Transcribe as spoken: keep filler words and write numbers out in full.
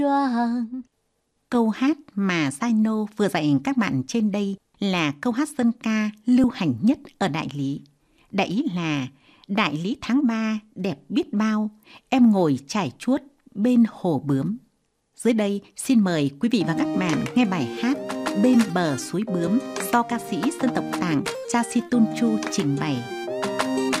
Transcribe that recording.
choàng. Câu hát mà Zaino vừa dạy các bạn trên đây là câu hát dân ca lưu hành nhất ở Đại Lý. Đại ý là: Đại Lý tháng ba đẹp biết bao, em ngồi trải chuốt bên hồ bướm. Dưới đây xin mời quý vị và các bạn nghe bài hát Bên bờ suối bướm do ca sĩ dân tộc Tạng Chasitunchu trình bày.